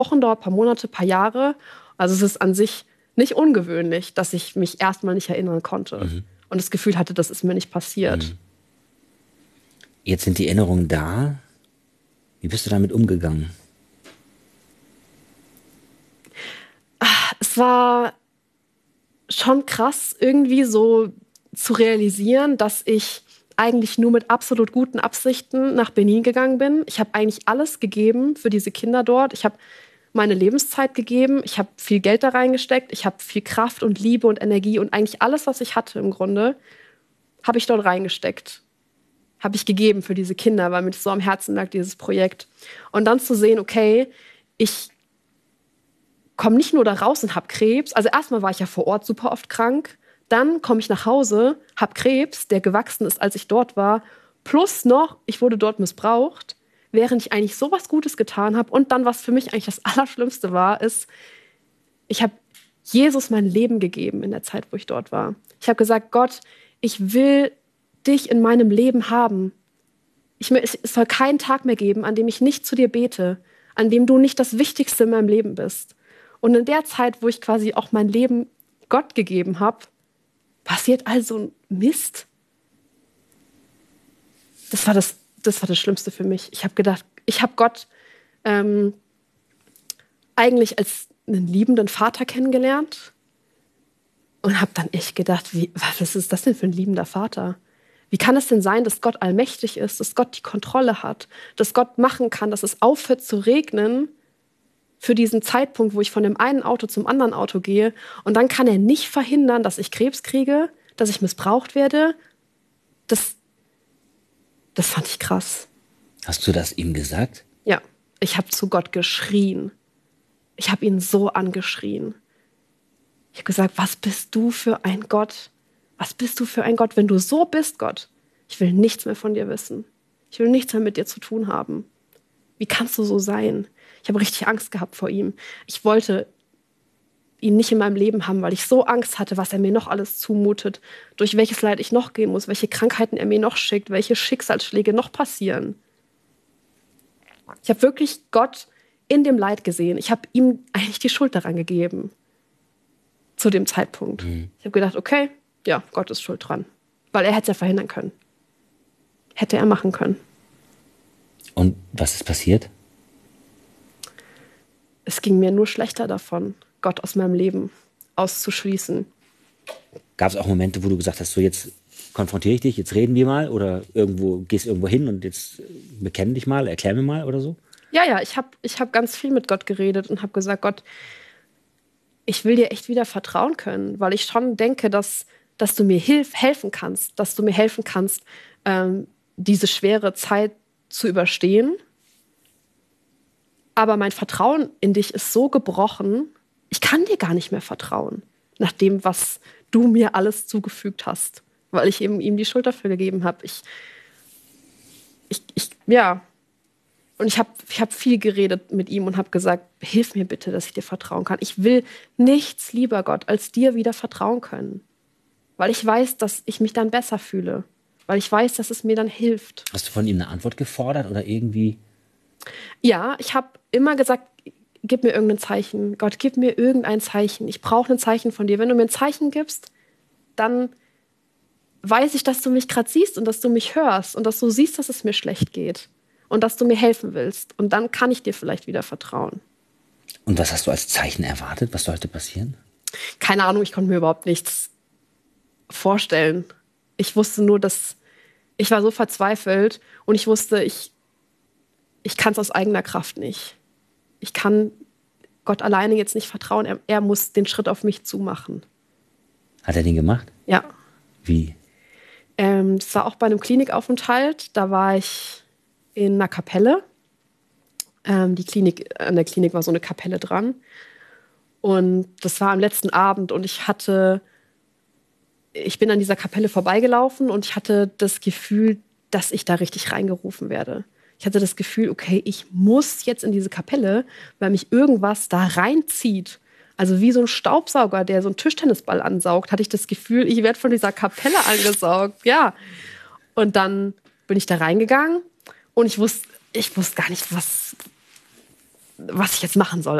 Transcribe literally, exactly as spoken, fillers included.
Wochen dauert, ein paar Monate, ein paar Jahre. Also es ist an sich nicht ungewöhnlich, dass ich mich erstmal nicht erinnern konnte. Mhm. Und das Gefühl hatte, das ist mir nicht passiert. Mhm. Jetzt sind die Erinnerungen da. Wie bist du damit umgegangen? Es war schon krass, irgendwie so zu realisieren, dass ich eigentlich nur mit absolut guten Absichten nach Benin gegangen bin. Ich habe eigentlich alles gegeben für diese Kinder dort. Ich habe meine Lebenszeit gegeben. Ich habe viel Geld da reingesteckt. Ich habe viel Kraft und Liebe und Energie und eigentlich alles, was ich hatte im Grunde, habe ich dort reingesteckt. Habe ich gegeben für diese Kinder, weil mir das so am Herzen lag, dieses Projekt. Und dann zu sehen, okay, ich komme nicht nur da raus und habe Krebs. Also erstmal war ich ja vor Ort super oft krank. Dann komme ich nach Hause, habe Krebs, der gewachsen ist, als ich dort war. Plus noch, ich wurde dort missbraucht, während ich eigentlich sowas Gutes getan habe. Und dann, was für mich eigentlich das Allerschlimmste war, ist, ich habe Jesus mein Leben gegeben in der Zeit, wo ich dort war. Ich habe gesagt, Gott, ich will dich in meinem Leben haben. Ich, es soll keinen Tag mehr geben, an dem ich nicht zu dir bete, an dem du nicht das Wichtigste in meinem Leben bist. Und in der Zeit, wo ich quasi auch mein Leben Gott gegeben habe, passiert also ein Mist. Das war das, das war das Schlimmste für mich. Ich habe gedacht, ich habe Gott ähm, eigentlich als einen liebenden Vater kennengelernt und habe dann echt gedacht, wie, was ist das denn für ein liebender Vater? Wie kann es denn sein, dass Gott allmächtig ist, dass Gott die Kontrolle hat, dass Gott machen kann, dass es aufhört zu regnen für diesen Zeitpunkt, wo ich von dem einen Auto zum anderen Auto gehe und dann kann er nicht verhindern, dass ich Krebs kriege, dass ich missbraucht werde. Das, das fand ich krass. Hast du das ihm gesagt? Ja, ich habe zu Gott geschrien. Ich habe ihn so angeschrien. Ich habe gesagt, was bist du für ein Gott? Was bist du für ein Gott, wenn du so bist, Gott? Ich will nichts mehr von dir wissen. Ich will nichts mehr mit dir zu tun haben. Wie kannst du so sein? Ich habe richtig Angst gehabt vor ihm. Ich wollte ihn nicht in meinem Leben haben, weil ich so Angst hatte, was er mir noch alles zumutet, durch welches Leid ich noch gehen muss, welche Krankheiten er mir noch schickt, welche Schicksalsschläge noch passieren. Ich habe wirklich Gott in dem Leid gesehen. Ich habe ihm eigentlich die Schuld daran gegeben. Zu dem Zeitpunkt. Mhm. Ich habe gedacht, okay, ja, Gott ist schuld dran. Weil er hätte es ja verhindern können. Hätte er machen können. Und was ist passiert? Es ging mir nur schlechter davon, Gott aus meinem Leben auszuschließen. Gab es auch Momente, wo du gesagt hast, so jetzt konfrontiere ich dich, jetzt reden wir mal oder irgendwo gehst irgendwo hin und jetzt bekenne dich mal, erklär mir mal oder so? Ja, ja, ich habe ich hab ganz viel mit Gott geredet und habe gesagt, Gott, ich will dir echt wieder vertrauen können, weil ich schon denke, dass, dass du mir hilf, helfen kannst, dass du mir helfen kannst, ähm, diese schwere Zeit zu überstehen. Aber mein Vertrauen in dich ist so gebrochen, ich kann dir gar nicht mehr vertrauen, nach dem, was du mir alles zugefügt hast, weil ich eben ihm die Schuld dafür gegeben habe. Ich, ich, ich, ja. Und ich habe ich hab viel geredet mit ihm und habe gesagt, hilf mir bitte, dass ich dir vertrauen kann. Ich will nichts lieber, Gott, als dir wieder vertrauen können. Weil ich weiß, dass ich mich dann besser fühle. Weil ich weiß, dass es mir dann hilft. Hast du von ihm eine Antwort gefordert oder irgendwie? Ja, ich habe immer gesagt, gib mir irgendein Zeichen. Gott, gib mir irgendein Zeichen. Ich brauche ein Zeichen von dir. Wenn du mir ein Zeichen gibst, dann weiß ich, dass du mich gerade siehst und dass du mich hörst und dass du siehst, dass es mir schlecht geht und dass du mir helfen willst. Und dann kann ich dir vielleicht wieder vertrauen. Und was hast du als Zeichen erwartet? Was sollte passieren? Keine Ahnung, ich konnte mir überhaupt nichts vorstellen. Ich wusste nur, dass ich war so verzweifelt und ich wusste, ich, ich kann es aus eigener Kraft nicht. Ich kann Gott alleine jetzt nicht vertrauen. Er, er muss den Schritt auf mich zumachen. Hat er den gemacht? Ja. Wie? Ähm, das war auch bei einem Klinikaufenthalt. Da war ich in einer Kapelle. Ähm, die Klinik, an der Klinik war so eine Kapelle dran. Und das war am letzten Abend und ich hatte, ich bin an dieser Kapelle vorbeigelaufen und ich hatte das Gefühl, dass ich da richtig reingerufen werde. Ich hatte das Gefühl, okay, ich muss jetzt in diese Kapelle, weil mich irgendwas da reinzieht. Also wie so ein Staubsauger, der so einen Tischtennisball ansaugt, hatte ich das Gefühl, ich werde von dieser Kapelle angesaugt. Ja. Und dann bin ich da reingegangen und ich wusste, ich wusste gar nicht, was, was ich jetzt machen soll.